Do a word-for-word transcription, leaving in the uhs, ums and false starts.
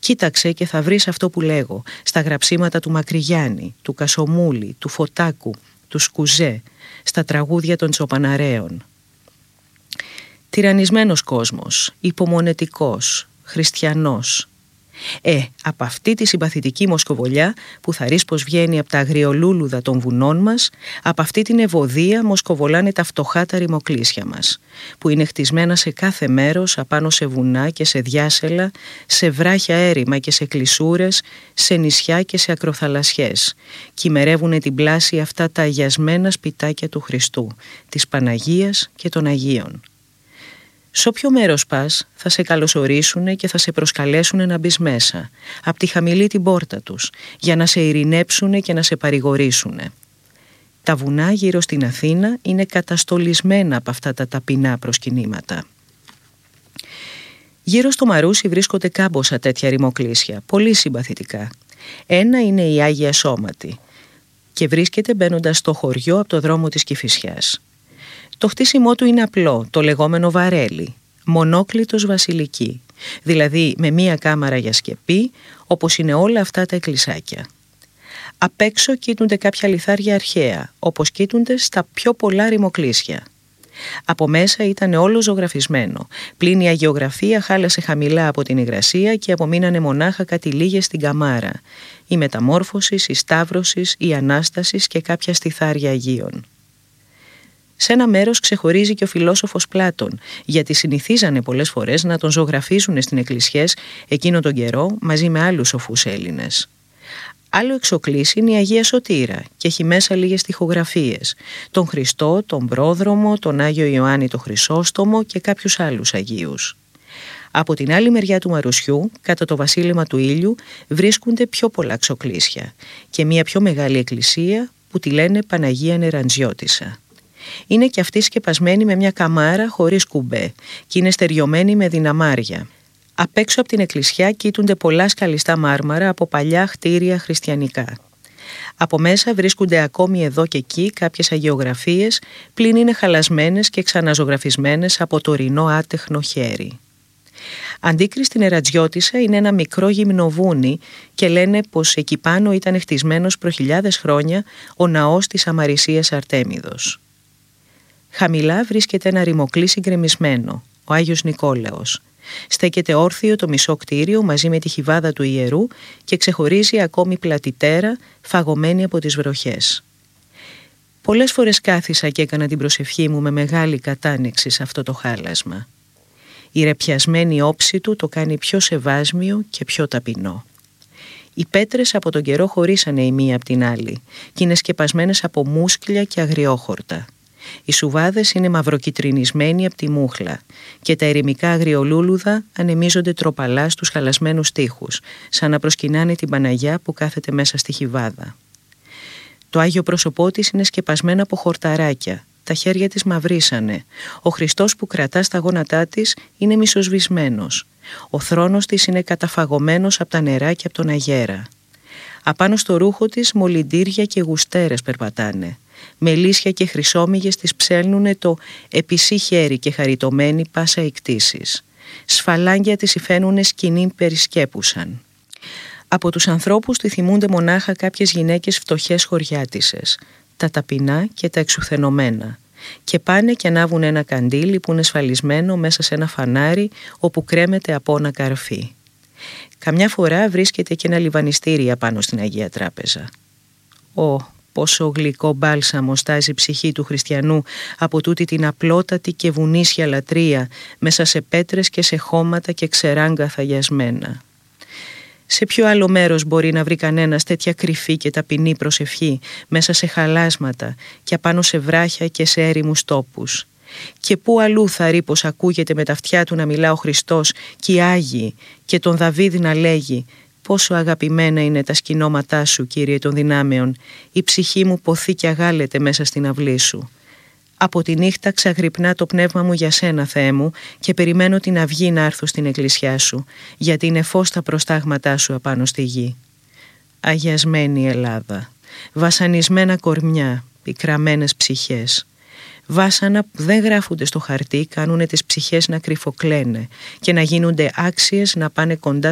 Κοίταξε και θα βρεις αυτό που λέγω στα γραψίματα του Μακρυγιάννη, του Κασομούλη, του Φωτάκου, του Σκουζέ, στα τραγούδια των Τσοπαναρέων. Τυραννισμένος κόσμος, υπομονετικός, χριστιανός. Ε, από αυτή τη συμπαθητική μοσκοβολιά που θα ρεις πως βγαίνει από τα αγριολούλουδα των βουνών μας, από αυτή την ευωδία μοσκοβολάνε τα φτωχά τα ρημοκλήσια μας, που είναι χτισμένα σε κάθε μέρος, απάνω σε βουνά και σε διάσελα, σε βράχια έρημα και σε κλεισούρες, σε νησιά και σε ακροθαλασσιές, κυμερεύουνε την πλάση αυτά τα αγιασμένα σπιτάκια του Χριστού, της Παναγίας και των Αγίων. Σ' όποιο μέρος πας θα σε καλωσορίσουνε και θα σε προσκαλέσουνε να μπεις μέσα, απ' τη χαμηλή την πόρτα τους, για να σε ειρηνέψουνε και να σε παρηγορήσουνε. Τα βουνά γύρω στην Αθήνα είναι καταστολισμένα από αυτά τα ταπεινά προσκυνήματα. Γύρω στο Μαρούσι βρίσκονται κάμποσα τέτοια ρημοκλήσια, πολύ συμπαθητικά. Ένα είναι η Άγια Σώματη και βρίσκεται μπαίνοντας στο χωριό από το δρόμο της Κηφισιάς. Το χτίσιμό του είναι απλό, το λεγόμενο βαρέλι, μονόκλητος βασιλική, δηλαδή με μία κάμαρα για σκεπή, όπως είναι όλα αυτά τα εκκλησάκια. Απ' έξω κοίτουνται κάποια λιθάρια αρχαία, όπως κοίτουνται στα πιο πολλά ρημοκλήσια. Από μέσα ήταν όλο ζωγραφισμένο, πλην η αγιογραφία χάλασε χαμηλά από την υγρασία και απομείνανε μονάχα κάτι λίγες στην καμάρα, η Μεταμόρφωσης, η Σταύρωσης, η Ανάστασης και κάποια στιθάρια Αγίων. Σε ένα μέρος ξεχωρίζει και ο φιλόσοφος Πλάτων, γιατί συνηθίζανε πολλές φορές να τον ζωγραφίζουν στην εκκλησιές εκείνο τον καιρό μαζί με άλλους σοφούς Έλληνες. Άλλο εξοκλής είναι η Αγία Σωτήρα και έχει μέσα λίγες στιχογραφίες, τον Χριστό, τον Πρόδρομο, τον Άγιο Ιωάννη τον Χρυσόστομο και κάποιους άλλους Αγίους. Από την άλλη μεριά του Μαρουσιού, κατά το βασίλεμα του ήλιου, βρίσκονται πιο πολλά ξοκλήσια και μια πιο μεγάλη εκκλησία που τη λένε Παναγία Νεραντζιώτισσα. Είναι και αυτή σκεπασμένη με μια καμάρα χωρίς κουμπέ και είναι στεριωμένη με δυναμάρια. Απ' έξω από την εκκλησιά κοίτουνται πολλά σκαλιστά μάρμαρα από παλιά χτίρια χριστιανικά. Από μέσα βρίσκονται ακόμη εδώ και εκεί κάποιες αγιογραφίες, πλην είναι χαλασμένες και ξαναζωγραφισμένες από τωρινό άτεχνο χέρι. Αντίκριστη Νεραντζιώτισσα είναι ένα μικρό γυμνοβούνι και λένε πως εκεί πάνω ήταν χτισμένος προ χιλιάδες χρόνια ο ναός της Αμαρισίας Αρτέμιδος. Χαμηλά βρίσκεται ένα ρημοκλήσι γκρεμισμένο, ο Άγιος Νικόλαος. Στέκεται όρθιο το μισό κτίριο μαζί με τη χιβάδα του ιερού και ξεχωρίζει ακόμη πλατιτέρα φαγωμένη από τις βροχές. Πολλές φορές κάθισα και έκανα την προσευχή μου με μεγάλη κατάνοιξη σε αυτό το χάλασμα. Η ρεπιασμένη όψη του το κάνει πιο σεβάσμιο και πιο ταπεινό. Οι πέτρες από τον καιρό χωρίσανε η μία από την άλλη και είναι σκεπασμένες από μούσκλια και αγριόχορτα. Οι σουβάδες είναι μαυροκυτρινισμένοι από τη μούχλα και τα ερημικά αγριολούλουδα ανεμίζονται τροπαλά στους χαλασμένους τοίχους, σαν να προσκυνάνε την Παναγιά που κάθεται μέσα στη χιβάδα. Το Άγιο πρόσωπό της είναι σκεπασμένο από χορταράκια, τα χέρια της μαυρίσανε, ο Χριστός που κρατά στα γόνατά της είναι μισοσβησμένος, ο θρόνος της είναι καταφαγωμένος από τα νερά και από τον αγέρα. Απάνω στο ρούχο της μολυντήρια και γουστέρες περπατάνε. Μελίσια και χρυσόμυγες της ψέλνουνε το επισή χέρι και χαριτωμένη πάσα εκτίσεις. Σφαλάγγια της υφαίνουνε σκηνή περισκέπουσαν. Από τους ανθρώπους τη θυμούνται μονάχα κάποιες γυναίκες φτωχές χωριάτισσες, τα ταπεινά και τα εξουθενωμένα, και πάνε και ανάβουν ένα καντήλι που είναι σφαλισμένο μέσα σε ένα φανάρι όπου κρέμεται από ένα καρφί. Καμιά φορά βρίσκεται και ένα λιβανιστήρι απάνω στην Αγία Τράπεζα. Ω, πόσο γλυκό μπάλσαμο στάζει η ψυχή του χριστιανού από τούτη την απλότατη και βουνίσια λατρεία μέσα σε πέτρες και σε χώματα και ξεράγκα θαγιασμένα. Σε ποιο άλλο μέρος μπορεί να βρει κανένας τέτοια κρυφή και ταπεινή προσευχή μέσα σε χαλάσματα και απάνω σε βράχια και σε έρημους τόπους? Και πού αλλού θα ρει πως ακούγεται με τα αυτιά του να μιλά ο Χριστός και οι Άγιοι και τον Δαβίδ να λέγει «Πόσο αγαπημένα είναι τα σκηνώματά σου, Κύριε των δυνάμεων, η ψυχή μου ποθεί και αγάλεται μέσα στην αυλή σου. Από τη νύχτα ξαγρυπνά το πνεύμα μου για σένα, Θεέ μου, και περιμένω την αυγή να έρθω στην εκκλησιά σου, γιατί είναι φως τα προστάγματά σου απάνω στη γη». Αγιασμένη Ελλάδα, βασανισμένα κορμιά, πικραμένες ψυχές. Βάσανα που δεν γράφονται στο χαρτί κάνουνε τις ψυχές να κρυφοκλαίνε και να γίνονται άξιες να πάνε κοντά